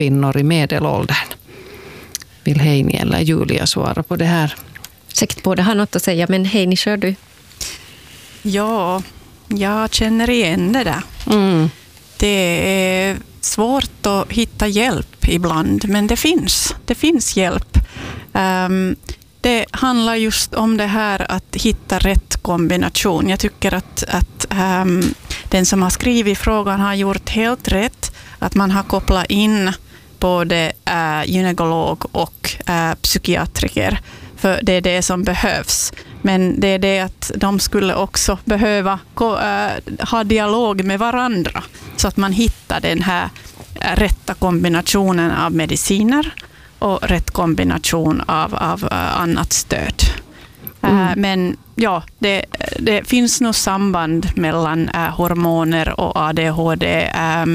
kvinnor i medelåldern. Vill Heini eller Julia svara på det här? Säkert båda har något att säga, men Heini, kör du? Ja, jag känner igen det där. Det är svårt att hitta hjälp ibland, men det finns hjälp. Det handlar just om det här att hitta rätt kombination. Jag tycker att den som har skrivit frågan har gjort helt rätt. Att man har kopplat in både gynekolog och psykiatriker. För det är det som behövs. Men det är det att de skulle också behöva ha dialog med varandra. Så att man hittar den här rätta kombinationen av mediciner och rätt kombination av annat stöd. Men ja, det finns nog samband mellan hormoner och ADHD.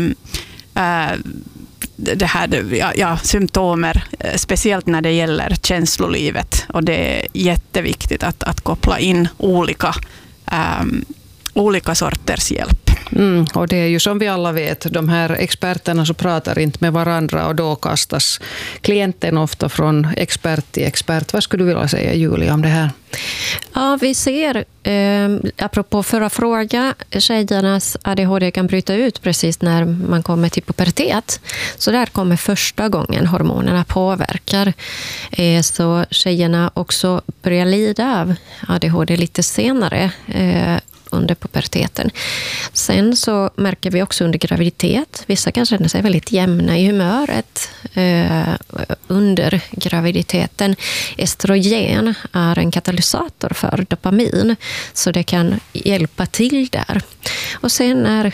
Det här, symptomer, speciellt när det gäller känslolivet. Och det är jätteviktigt att koppla in olika sorters hjälp. Och det är ju som vi alla vet, de här experterna så pratar inte med varandra och då kastas klienten ofta från expert till expert. Vad skulle du vilja säga, Julia, om det här? Ja, vi ser, apropå förra fråga, tjejernas ADHD kan bryta ut precis när man kommer till pubertet. Så där kommer första gången hormonerna påverkar. Så tjejerna också börjar lida av ADHD lite senare under puberteten. Sen så märker vi också under graviditet. Vissa kan känna sig väldigt jämna i humöret under graviditeten. Estrogen är en katalysator för dopamin, så det kan hjälpa till där. Och sen är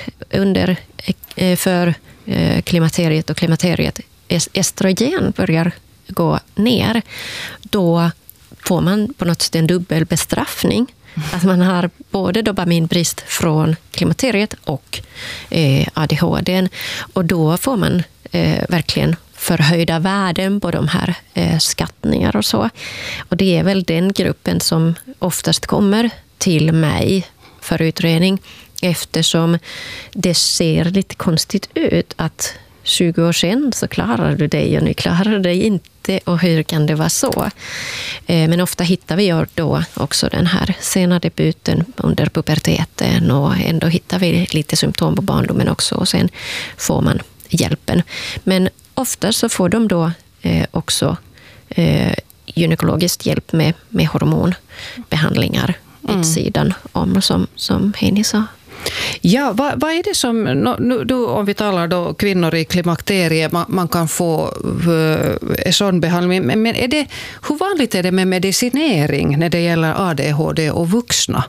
för klimakteriet och klimakteriet estrogen börjar gå ner, då får man på något sätt en dubbel bestraffning. Att man har både dopaminbrist från klimakteriet och ADHD. Och då får man verkligen förhöjda värden på de här skattningar och så. Och det är väl den gruppen som oftast kommer till mig för utredning, eftersom det ser lite konstigt ut att 20 år sedan så klarar du dig och nu klarar du dig inte, och hur kan det vara så? Men ofta hittar vi då också den här sena debuten under puberteten, och ändå hittar vi lite symptom på barndomen också, och sen får man hjälpen. Men ofta så får de då också gynekologisk hjälp med hormonbehandlingar vid sidan om, som Heini sa. Ja, vad är det som, om vi talar då kvinnor i klimakteriet, man kan få sån behandling, men hur vanligt är det med medicinering när det gäller ADHD och vuxna?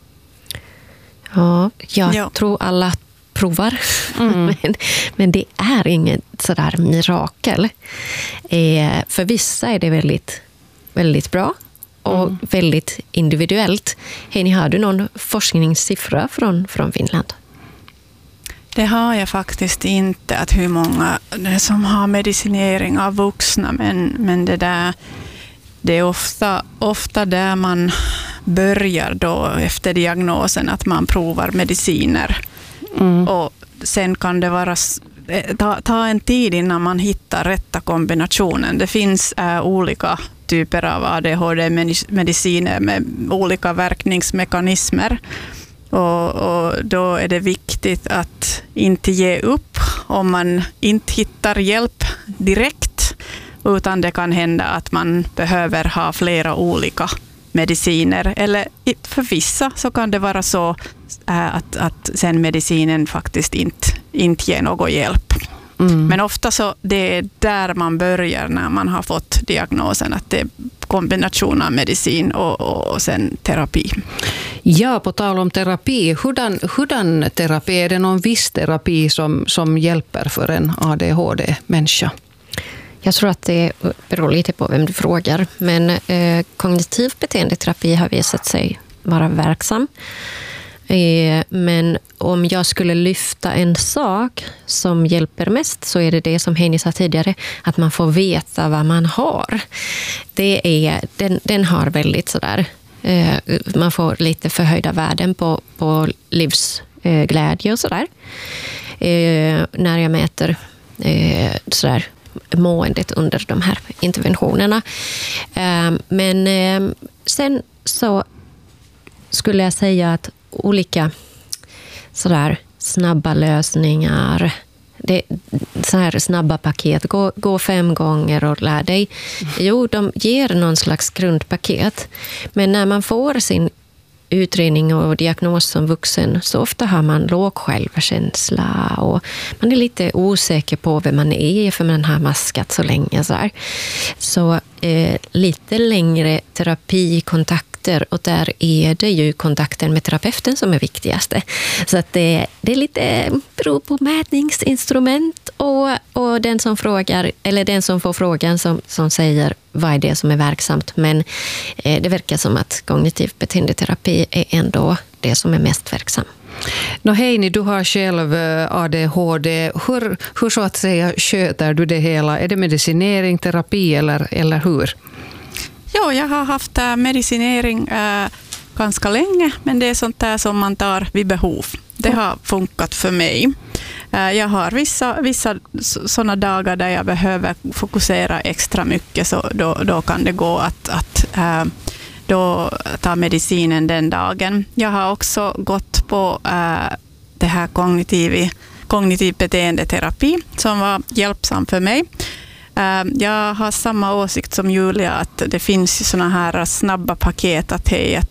Ja, jag tror alla provar, men det är inget sådär mirakel. För vissa är det väldigt, väldigt bra. Och väldigt individuellt. Heini, har du någon forskningssiffra från Finland? Det har jag faktiskt inte, att hur många som har medicinering av vuxna, men det är ofta där man börjar då efter diagnosen, att man provar mediciner. Och sen kan det vara ta en tid innan man hittar rätta kombinationen. Det finns olika typer av ADHD-mediciner med olika verkningsmekanismer. Och då är det viktigt att inte ge upp om man inte hittar hjälp direkt, utan det kan hända att man behöver ha flera olika mediciner. Eller för vissa så kan det vara så att sen medicinen faktiskt inte ger någon hjälp. Men ofta så det är där man börjar när man har fått diagnosen, att det är kombination av medicin och sen terapi. Ja, på tal om terapi, hurdan terapi, är det någon viss terapi som hjälper för en ADHD-människa? Jag tror att det beror lite på vem du frågar, men kognitiv beteendeterapi har visat sig vara verksam. Men om jag skulle lyfta en sak som hjälper mest, så är det som Heini sa tidigare, att man får veta vad man har. Den har väldigt sådär, man får lite förhöjda värden på livsglädje och sådär. När jag mäter sådär måendet under de här interventionerna. Men sen så skulle jag säga att olika sådär snabba lösningar, så här snabba paket, gå 5 gånger och lär dig. Jo, de ger någon slags grundpaket. Men när man får sin utredning och diagnos som vuxen, så ofta har man låg självkänsla och man är lite osäker på vem man är, för man har maskat så länge. Så lite längre terapikontakter, och där är det ju kontakten med terapeuten som är viktigaste. Så att det är lite beror på mätningsinstrument och den som frågar, eller den som får frågan som säger vad är det som är verksamt. Men det verkar som att kognitiv beteendeterapi är ändå det som är mest verksamt. Heini, du har själv ADHD. Hur så att säga sköter du det hela? Är det medicinering, terapi eller hur? Ja, jag har haft medicinering ganska länge, men det är sånt där som man tar vid behov. Det har funkat för mig. Jag har vissa sådana dagar där jag behöver fokusera extra mycket, så då kan det gå att då ta medicinen den dagen. Jag har också gått på det här kognitiv beteendeterapi som var hjälpsam för mig. Jag har samma åsikt som Julia, att det finns såna här snabba paket att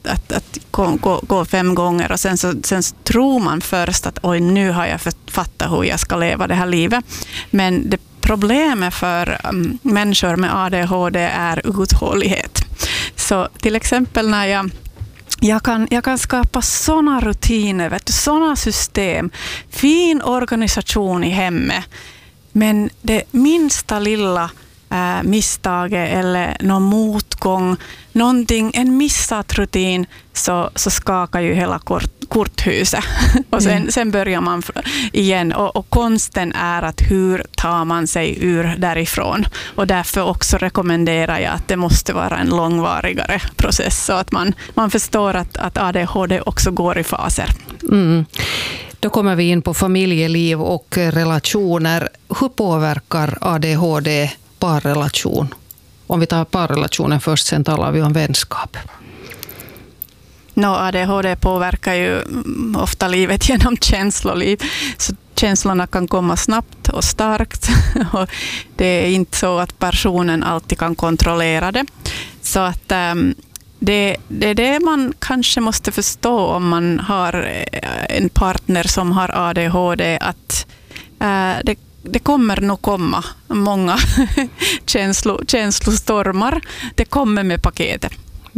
gå 5 gånger och sen så tror man först att nu har jag fattat hur jag ska leva det här livet. Men det problemet för människor med ADHD är uthållighet. Så till exempel när jag kan skapa såna rutiner, såna system, fin organisation i hemmet. Men det minsta lilla misstaget eller någon motgång, en missad rutin, så skakar ju hela korthuset. Och sen börjar man igen. Och konsten är att hur tar man sig ur därifrån. Och därför också rekommenderar jag att det måste vara en långvarigare process, så att man förstår att ADHD också går i faser. Då kommer vi in på familjeliv och relationer. Hur påverkar ADHD parrelation? Om vi tar parrelationen först, sen talar vi om vänskap. ADHD påverkar ju ofta livet genom känsloliv. Så känslorna kan komma snabbt och starkt. Och det är inte så att personen alltid kan kontrollera det. Så att det är det man kanske måste förstå om man har en partner som har ADHD, att det kommer nog komma många känslostormar. Det kommer med paketet.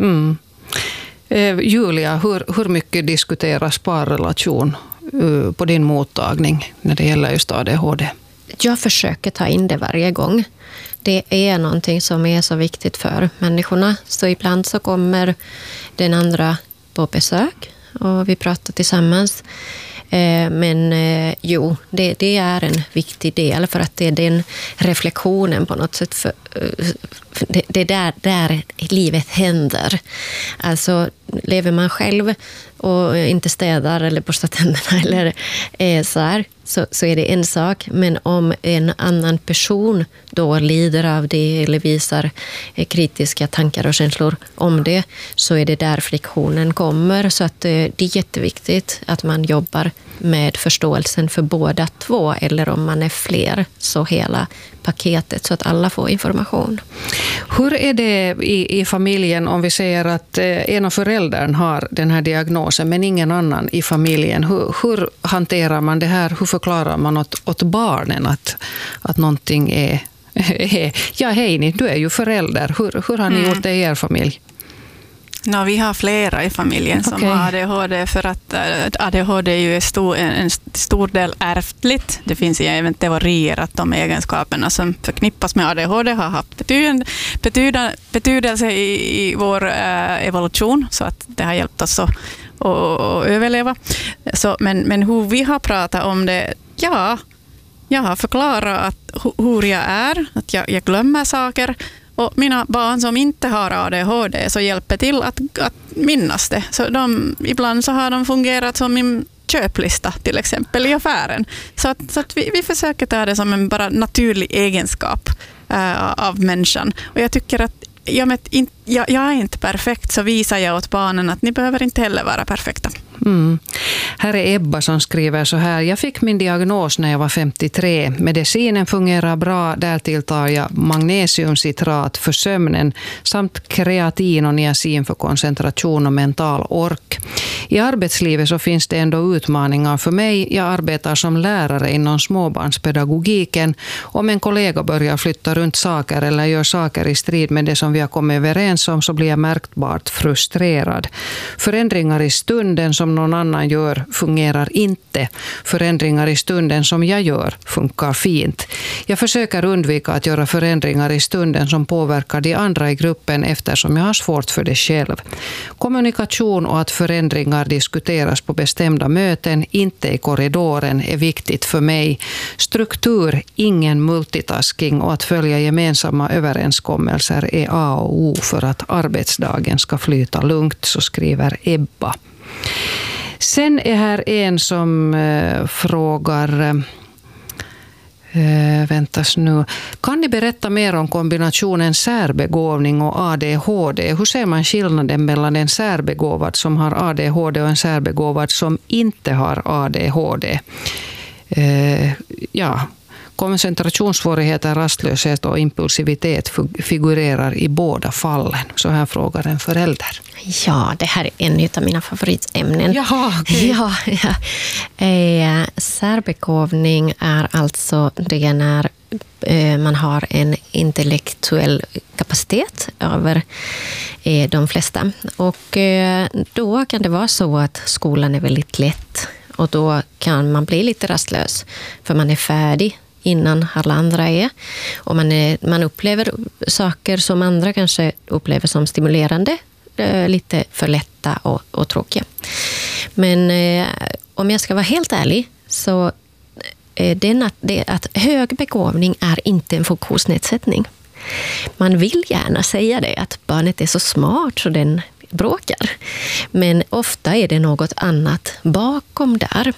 Julia, hur mycket diskuteras parrelation på din mottagning när det gäller just ADHD? Jag försöker ta in det varje gång. Det är någonting som är så viktigt för människorna. Så ibland så kommer den andra på besök och vi pratar tillsammans. Men det är en viktig del, för att det är den reflektionen på något sätt. Det är där livet händer. Alltså lever man själv och inte städar eller borstar tänderna eller så är det en sak. Men om en annan person då lider av det eller visar kritiska tankar och känslor om det, så är det där friktionen kommer. Så att det är jätteviktigt att man jobbar med förståelsen för båda två, eller om man är fler, så hela paketet, så att alla får information. Hur är det i familjen om vi säger att en av föräldrarna har den här diagnosen men ingen annan i familjen? Hur hanterar man det här? Hur förklarar man åt barnen att någonting är... Ja, Heini, du är ju förälder. Hur har ni gjort det i er familj? Vi har flera i familjen som har ADHD, för att ADHD är ju en stor del ärftligt. Det finns även teorier att de egenskaperna som förknippas med ADHD har haft betydelse i vår evolution, så att det har hjälpt oss att överleva. Men hur vi har pratat om det, jag har förklarat hur jag är, att jag glömmer saker. Och mina barn som inte har ADHD så hjälper till att minnas det. Så ibland så har de fungerat som köplista till exempel i affären. Så att vi försöker ta det som en bara naturlig egenskap av människan. Och jag tycker att jag är inte perfekt, så visar jag åt barnen att ni behöver inte heller vara perfekta. Här är Ebba som skriver så här: jag fick min diagnos när jag var 53. Medicinen fungerar bra, därtill tar jag magnesiumcitrat för sömnen samt kreatin och niacin för koncentration och mental ork. I arbetslivet så finns det ändå utmaningar för mig. Jag arbetar som lärare inom småbarnspedagogiken. Om en kollega börjar flytta runt saker eller gör saker i strid med det som vi har kommit överens om, så blir jag märkbart frustrerad. Förändringar i stunden som någon annan gör fungerar inte. Förändringar i stunden som jag gör funkar fint. Jag försöker undvika att göra förändringar i stunden som påverkar de andra i gruppen, eftersom jag har svårt för det själv. Kommunikation och att förändringar diskuteras på bestämda möten, inte i korridoren, är viktigt för mig. Struktur, ingen multitasking och att följa gemensamma överenskommelser är A och O för att arbetsdagen ska flyta lugnt, så skriver Ebba. Sen är här en som frågar... väntas nu. Kan ni berätta mer om kombinationen särbegåvning och ADHD? Hur ser man skillnaden mellan en särbegåvad som har ADHD och en särbegåvad som inte har ADHD? Koncentrationssvårigheter, rastlöshet och impulsivitet figurerar i båda fallen. Så här frågar en förälder. Ja, det här är en av mina favoritämnen. Jaha, okay. Ja. Särbegåvning är alltså det när man har en intellektuell kapacitet över de flesta. Och då kan det vara så att skolan är väldigt lätt. Och då kan man bli lite rastlös, för man är färdig innan alla andra är. Och man upplever saker som andra kanske upplever som stimulerande, lite för lätta och tråkiga. Men om jag ska vara helt ärlig, så att hög begåvning är inte en funktionsnedsättning. Man vill gärna säga det, att barnet är så smart så den bråkar. Men ofta är det något annat bakom där.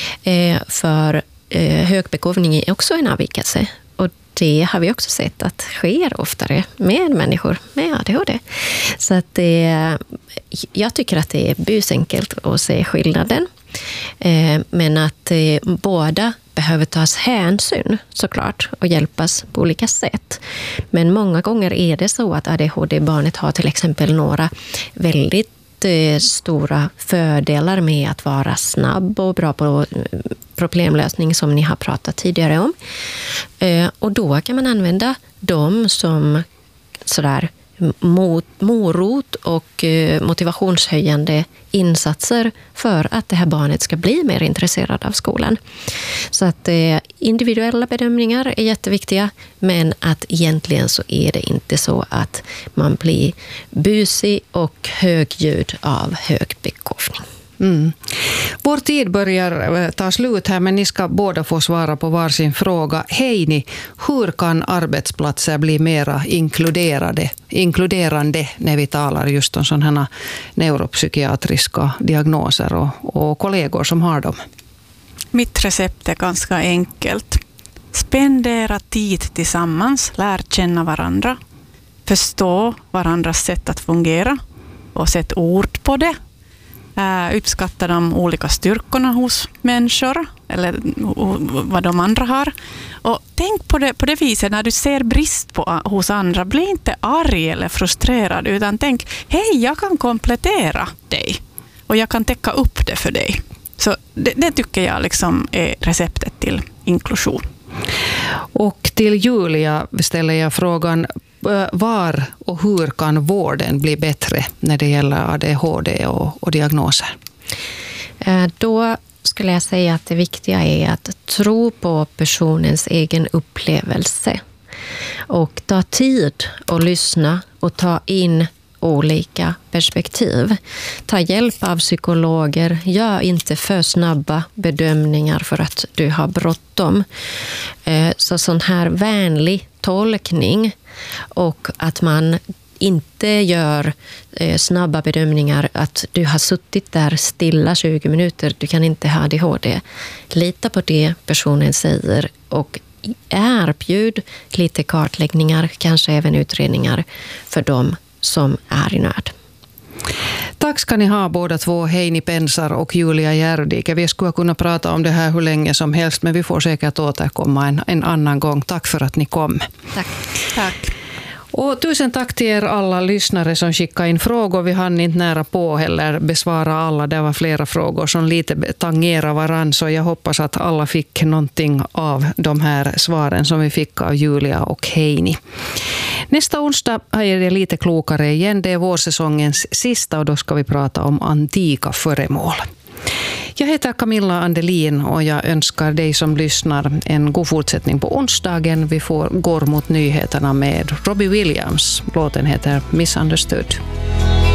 För hög begåvning är också en avvikelse. Och det har vi också sett att sker oftare med människor med ADHD. Så att jag tycker att det är busenkelt att se skillnaden. Men att båda behöver tas hänsyn såklart och hjälpas på olika sätt. Men många gånger är det så att ADHD-barnet har till exempel några väldigt stora fördelar med att vara snabb och bra på problemlösning, som ni har pratat tidigare om. Och då kan man använda dem som sådär morot och motivationshöjande insatser för att det här barnet ska bli mer intresserad av skolan. Så att individuella bedömningar är jätteviktiga, men att egentligen så är det inte så att man blir busig och högljudd av hög begåvning. Vår tid börjar ta slut här, men ni ska båda få svara på varsin fråga. Heini, hur kan arbetsplatser bli mera inkluderande när vi talar just om sådana här neuropsykiatriska diagnoser och kollegor som har dem? Mitt recept är ganska enkelt. Spendera tid tillsammans, lär känna varandra, förstå varandras sätt att fungera och sätt ord på det. Uppskatta de olika styrkorna hos människor eller vad de andra har. Och tänk på det viset när du ser brist hos andra. Bli inte arg eller frustrerad, utan tänk, hej, jag kan komplettera dig och jag kan täcka upp det för dig. Så det tycker jag liksom är receptet till inklusion. Och till Julia ställer jag frågan: var och hur kan vården bli bättre när det gäller ADHD och diagnoser? Då skulle jag säga att det viktiga är att tro på personens egen upplevelse. Och ta tid att lyssna och ta in olika perspektiv. Ta hjälp av psykologer. Gör inte för snabba bedömningar för att du har bråttom. Så sån här vänlig tolkning och att man inte gör snabba bedömningar att du har suttit där stilla 20 minuter, du kan inte ha ADHD. Lita på det personen säger och erbjud lite kartläggningar, kanske även utredningar för dem som är i nöd. Tack ska ni ha båda två, Heini Pensar och Julia Järvdike. Vi skulle kunna prata om det här hur länge som helst, men vi får säkert återkomma en annan gång. Tack för att ni kom. Tack. Och tusen tack till er alla lyssnare som skickade in frågor. Vi hann inte nära på heller besvara alla. Det var flera frågor som lite tangerar varann, så jag hoppas att alla fick någonting av de här svaren som vi fick av Julia och Heini. Nästa onsdag är det lite klokare igen. Det är vårsäsongens sista och då ska vi prata om antika föremål. Jag heter Camilla Andelin och jag önskar dig som lyssnar en god fortsättning på onsdagen. Vi går mot nyheterna med Robbie Williams. Låten heter Misunderstood.